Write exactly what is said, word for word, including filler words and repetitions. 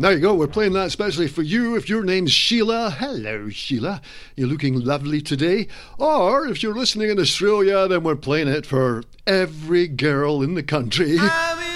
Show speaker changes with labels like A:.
A: There you go. We're playing that especially for you. If your name's Sheila, hello, Sheila. You're looking lovely today. Or if you're listening in Australia, then we're playing it for every girl in the country.